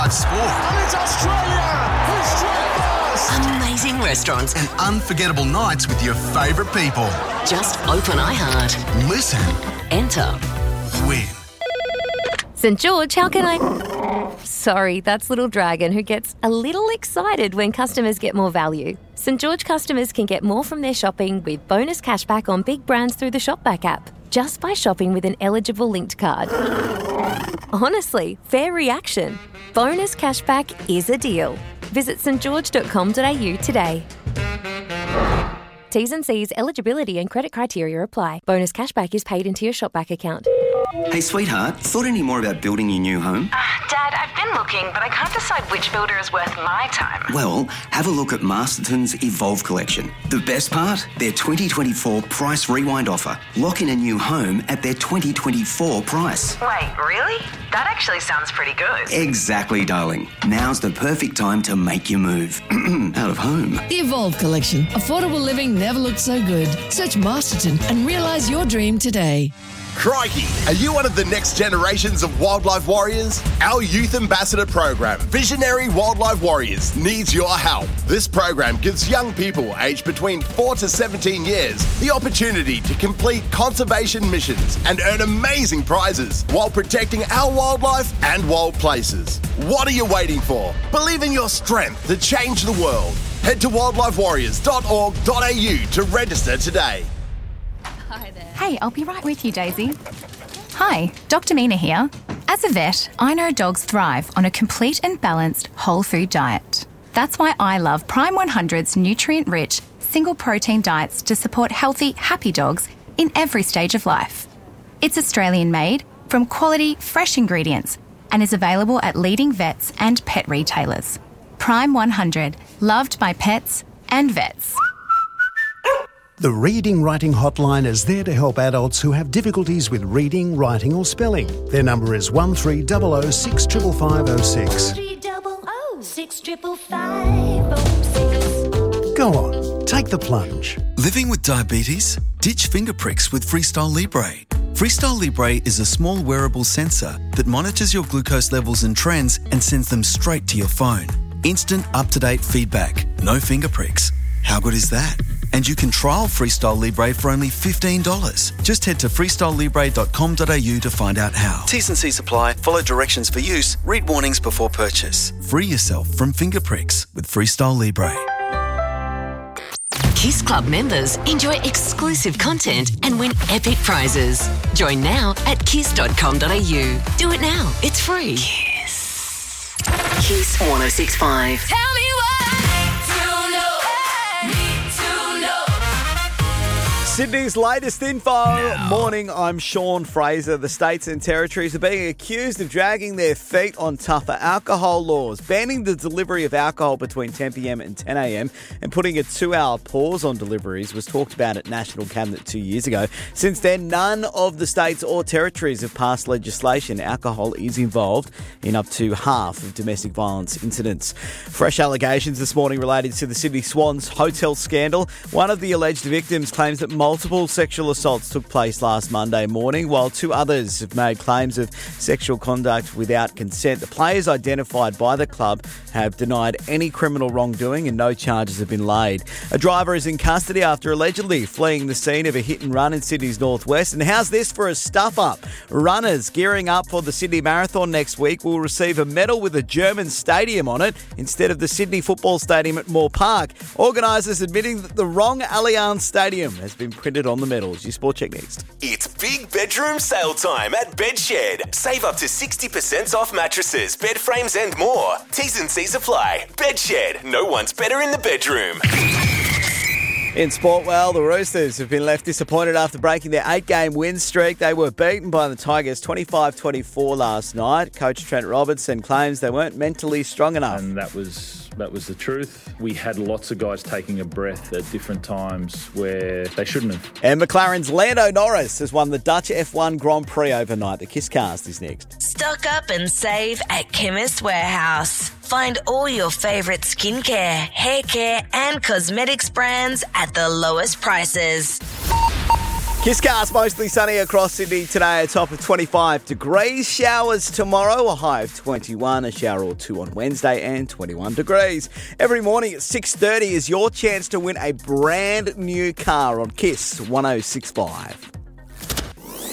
live sport. And it's Australia who's straight first. Amazing restaurants. And unforgettable nights with your favourite people. Just open iHeart. Listen. Enter. Win. St George, how can I... Sorry, that's Little Dragon, who gets a little excited when customers get more value. St George customers can get more from their shopping with bonus cashback on big brands through the Shopback app, just by shopping with an eligible linked card. Honestly, fair reaction. Bonus cashback is a deal. Visit stgeorge.com.au today. T's and C's, eligibility and credit criteria apply. Bonus cashback is paid into your Shopback account. Hey, sweetheart, thought any more about building your new home? Dad, I've been looking, but I can't decide which builder is worth my time. Well, have a look at Masterton's Evolve collection. The best part? Their 2024 price rewind offer. Lock in a new home at their 2024 price. Wait, really? That actually sounds pretty good. Exactly, darling. Now's the perfect time to make your move. Out of home. The Evolve collection. Affordable living never looked so good. Search Masterton and realise your dream today. Crikey, are you one of the next generations of wildlife warriors? Our Youth Ambassador program, Visionary Wildlife Warriors, needs your help. This program gives young people aged between 4 to 17 years the opportunity to complete conservation missions and earn amazing prizes while protecting our wildlife and wild places. What are you waiting for? Believe in your strength to change the world. Head to wildlifewarriors.org.au to register today. Hey, I'll be right with you, Daisy. Hi, Dr. Mina here. As a vet, I know dogs thrive on a complete and balanced whole food diet. That's why I love Prime 100's nutrient-rich, single-protein diets to support healthy, happy dogs in every stage of life. It's Australian-made, from quality, fresh ingredients, and is available at leading vets and pet retailers. Prime 100, loved by pets and vets. The Reading Writing Hotline is there to help adults who have difficulties with reading, writing or spelling. Their number is 1300 655 06. 1300 655 06. Go on, take the plunge. Living with diabetes? Ditch finger pricks with Freestyle Libre. Freestyle Libre is a small wearable sensor that monitors your glucose levels and trends and sends them straight to your phone. Instant, up-to-date feedback. No finger pricks. How good is that? And you can trial Freestyle Libre for only $15. Just head to freestylelibre.com.au to find out how. T's and C's apply. Follow directions for use. Read warnings before purchase. Free yourself from finger pricks with Freestyle Libre. Kiss Club members enjoy exclusive content and win epic prizes. Join now at kiss.com.au. Do it now. It's free. Kiss. Kiss 106.5. Tell me Sydney's latest info. Morning, I'm Sean Fraser. The states and territories are being accused of dragging their feet on tougher alcohol laws, banning the delivery of alcohol between 10 p.m. and 10 a.m. and putting a 2-hour pause on deliveries was talked about at National Cabinet 2 years ago. Since then, none of the states or territories have passed legislation. Alcohol is involved in up to half of domestic violence incidents. Fresh allegations this morning related to the Sydney Swans hotel scandal. One of the alleged victims claims that multiple sexual assaults took place last Monday morning, while 2 others have made claims of sexual conduct without consent. The players identified by the club have denied any criminal wrongdoing and no charges have been laid. A driver is in custody after allegedly fleeing the scene of a hit and run in Sydney's northwest. And how's this for a stuff-up? Runners gearing up for the Sydney Marathon next week will receive a medal with a German stadium on it instead of the Sydney Football Stadium at Moore Park. Organisers admitting that the wrong Allianz Stadium has been printed on the medals. Your Sport Check next. It's big bedroom sale time at Bedshed. Save up to 60% off mattresses, bed frames and more. T's and C's apply. Bedshed. No one's better in the bedroom. In sport, well, the Roosters have been left disappointed after breaking their 8-game win streak. They were beaten by the Tigers 25-24 last night. Coach Trent Robertson claims they weren't mentally strong enough. And that was the truth. We had lots of guys taking a breath at different times where they shouldn't have. And McLaren's Lando Norris has won the Dutch F1 Grand Prix overnight. The Kisscast is next. Stock up and save at Chemist Warehouse. Find all your favourite skincare, hair care and cosmetics brands at the lowest prices. Kiss Cast, mostly sunny across Sydney today, a top of 25 degrees. Showers tomorrow, a high of 21, a shower or two on Wednesday, and 21 degrees. Every morning at 6:30 is your chance to win a brand new car on Kiss 106.5.